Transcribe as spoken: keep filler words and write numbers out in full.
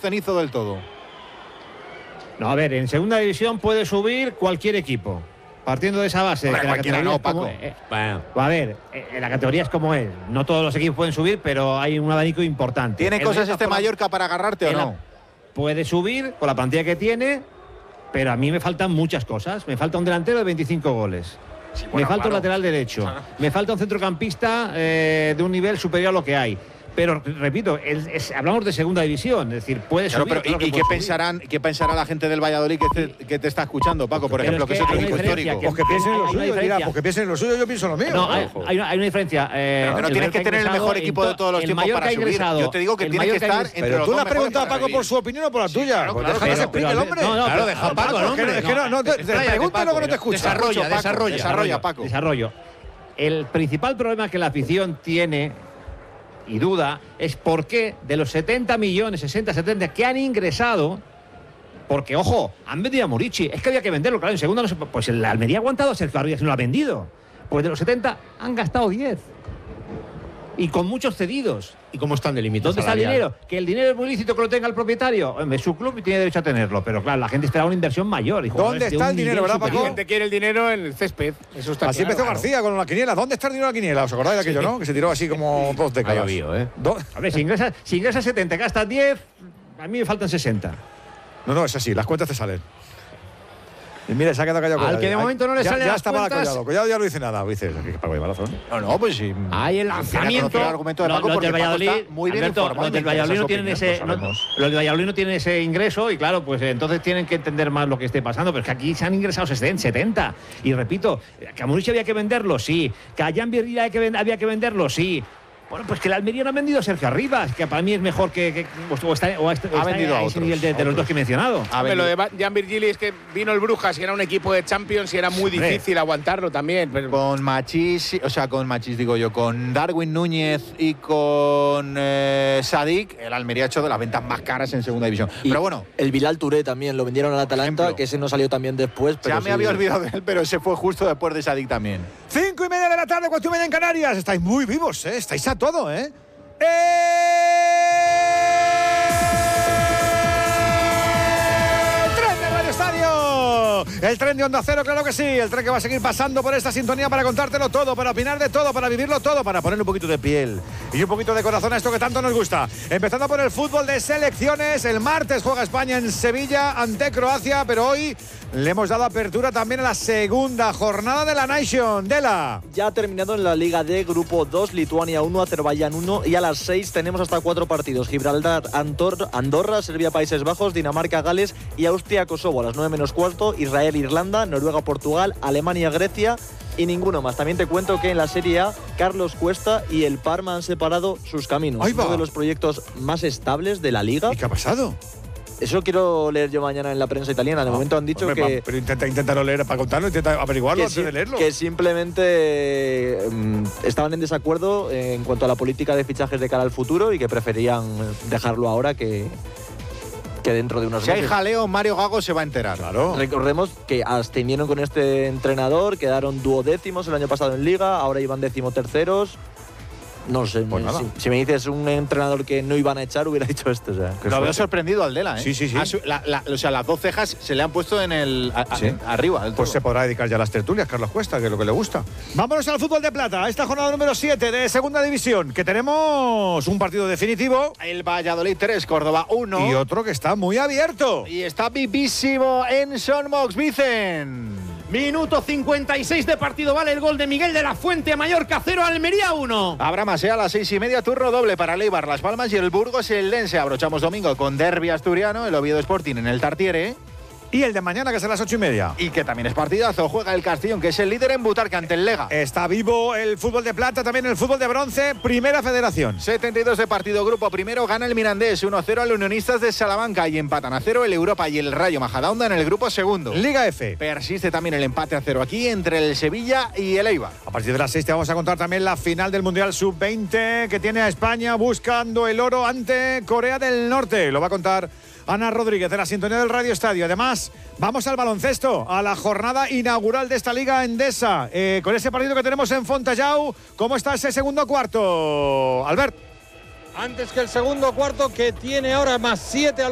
cenizo del todo. No, a ver, en segunda división puede subir cualquier equipo. Partiendo de esa base. Hombre, que la categoría no, es como, Paco. eh, bueno, a ver, eh, la categoría es como es. No todos los equipos pueden subir, pero hay un abanico importante. ¿Tiene El cosas Betis este Mallorca para agarrarte o la, no? Puede subir con la plantilla que tiene, pero a mí me faltan muchas cosas. Me falta un delantero de veinticinco goles. Sí, bueno, me falta claro. un lateral derecho. Ah. Me falta un centrocampista eh, de un nivel superior a lo que hay. Pero, repito, es, es, hablamos de segunda división, es decir, puede claro, subir. Pero, ¿Y, y qué, pensarán, qué pensará la gente del Valladolid que te, que te está escuchando, Paco, por ejemplo, es que, que es otro equipo histórico? Pues que piensen en lo suyo, dirá, pues que piensen en lo suyo, yo pienso lo mío. No, hay, hay, una, hay una diferencia. Eh, pero que no tienes que tener el mejor equipo de todos los tiempos para subir. Yo te digo que tienes que estar entre Pero los tú dos le has preguntado a Paco por su opinión o por la tuya. Deja que se explique el hombre. No, no, claro, deja a Paco, hombre. Es que no, te pregunto y luego no te escucho. Desarrolla, desarrolla, desarrolla, Paco. Desarrollo. El principal problema que la afición tiene y duda es por qué de los setenta millones, sesenta, setenta que han ingresado, porque ojo, han vendido a Murici, es que había que venderlo, claro, en segunda no se, pues el Almería ha aguantado a Sergio Arribas y no lo ha vendido. Pues de los setenta han gastado diez. Y con muchos cedidos. ¿Y cómo están de límite ¿Dónde salarial? está el dinero? Que el dinero es muy lícito que lo tenga el propietario. Es su club y tiene derecho a tenerlo. Pero claro, la gente espera una inversión mayor. Hijo, ¿Dónde está el dinero, verdad, Paco? La gente quiere el dinero en el césped. Eso está así claro, empezó claro. García con la quiniela. ¿Dónde está el dinero de la quiniela? ¿Os acordáis de aquello, sí. no? Que se tiró así como dos décadas. Ha llovido, ¿eh? Do... A ver, si ingresas si ingresa setenta, gastas diez, a mí me faltan sesenta. No, no, es así. Las cuentas te salen. Y mira, se ha quedado callado. Al que de momento no le ya, sale ya las estaba cuentas. Collado. Collado ya no dice nada. Dices, que Paco lleva razón. No, no, pues sí. Hay el lanzamiento. El argumento de Paco los porque del Valladolid, Paco está muy bien Alberto, informado. los del Valladolid no tienen ese, no, los del Valladolid no tienen ese ingreso y claro, pues entonces tienen que entender más lo que esté pasando. Pero es que aquí se han ingresado setenta. Y repito, que a Murici había que venderlo, sí. Que a Jan Virgil había que venderlo, sí. Bueno, pues que el Almería no ha vendido a Sergio Arribas, que para mí es mejor que, que o está, o está, o ha está vendido a, a ese otros, nivel de, de los dos que he mencionado. A ver, lo de Jan Virgili es que vino el Brujas y era un equipo de Champions y era muy difícil aguantarlo también. Pero... Con Machís, o sea, con Machís digo yo, con Darwin Núñez y con eh, Sadik, el Almería ha hecho de las ventas más caras en segunda división. Y pero bueno. El Bilal Touré también lo vendieron al Atalanta, que ese no salió también después. Pero ya me sí. había olvidado de él, pero ese fue justo después de Sadik también. Cinco y media de la tarde, cuatro y media en Canarias. Estáis muy vivos, ¿eh? Estáis a todo, ¿eh? ¡Eh! ¡Tren de Radio Estadio! El tren de Onda Cero, claro que sí. El tren que va a seguir pasando por esta sintonía para contártelo todo, para opinar de todo, para vivirlo todo, para ponerle un poquito de piel y un poquito de corazón a esto que tanto nos gusta. Empezando por el fútbol de selecciones. El martes juega España en Sevilla ante Croacia, pero hoy le hemos dado apertura también a la segunda jornada de la Nation. Dela. Ya ha terminado en la Liga D, Grupo dos, Lituania uno, Azerbaiyán uno, y a las seis tenemos hasta cuatro partidos. Gibraltar, Antor, Andorra, Serbia, Países Bajos, Dinamarca, Gales y Austria, Kosovo. A las nueve menos cuarto, Israel, Irlanda, Noruega, Portugal, Alemania, Grecia y ninguno más. También te cuento que en la Serie A, Carlos Cuesta y el Parma han separado sus caminos. Uno de los proyectos más estables de la Liga. ¿Y qué ha pasado? Eso quiero leer yo mañana en la prensa italiana. De no, momento han dicho hombre, que... Pero intenta, inténtalo leer para contarlo, intenta averiguarlo que antes si, de leerlo. Que simplemente um, estaban en desacuerdo en cuanto a la política de fichajes de cara al futuro y que preferían dejarlo ahora que, que dentro de unos si meses. Si hay jaleo, Mario Gago se va a enterar. Claro. Recordemos que ascendieron con este entrenador, quedaron duodécimos el año pasado en Liga, ahora iban decimoterceros. No sé, pues si, si me dices un entrenador que no iban a echar, hubiera dicho este. O sea, lo veo sorprendido al Dela, ¿eh? Sí, sí, sí. Su, la, la, o sea, las dos cejas se le han puesto en el a, ¿sí? a, arriba. Pues todo. se podrá dedicar ya a las tertulias, Carlos Cuesta, que es lo que le gusta. Vámonos al fútbol de plata, esta jornada número siete de segunda división, que tenemos un partido definitivo. El Valladolid tres, Córdoba uno. Y otro que está muy abierto. Y está vivísimo en Son Mox, Vicen. Minuto cincuenta y seis de partido, vale el gol de Miguel de la Fuente, Mallorca cero, Almería uno. Habrá más, ¿eh? A las seis y media, turno doble para el Eibar, Las Palmas y el Burgos Eldense. Abrochamos domingo con derbi asturiano, el Oviedo Sporting en el Tartiere. Y el de mañana, que es a las ocho y media. Y que también es partidazo. Juega el Castellón, que es el líder en Butarque ante el Lega. Está vivo el fútbol de plata, también el fútbol de bronce. Primera Federación. setenta y dos de partido, grupo primero. Gana el Mirandés uno cero al Unionistas de Salamanca. Y empatan a cero el Europa y el Rayo Majadahonda en el grupo segundo. Liga F. Persiste también el empate a cero aquí entre el Sevilla y el Eibar. A partir de las seis te vamos a contar también la final del Mundial sub veinte, que tiene a España buscando el oro ante Corea del Norte. Lo va a contar Ana Rodríguez de la sintonía del Radio Estadio. Además, vamos al baloncesto, a la jornada inaugural de esta Liga Endesa, eh, con ese partido que tenemos en Fontajau. ¿Cómo está ese segundo cuarto, Albert? Antes que el segundo cuarto, que tiene ahora más siete al